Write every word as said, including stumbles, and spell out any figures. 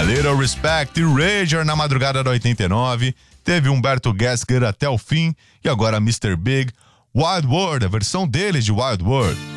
Little Respect e Rager na madrugada da oitenta e nove. Teve Humberto Gessler até o fim. E agora mister Big, Wild World, a versão deles de Wild World.